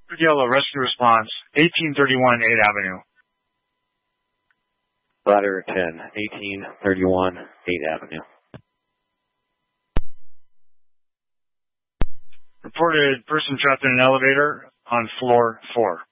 Yellow, rescue response, 1831 8th Avenue. Ladder 10, 1831 8th Avenue. Reported person trapped in an elevator on floor 4.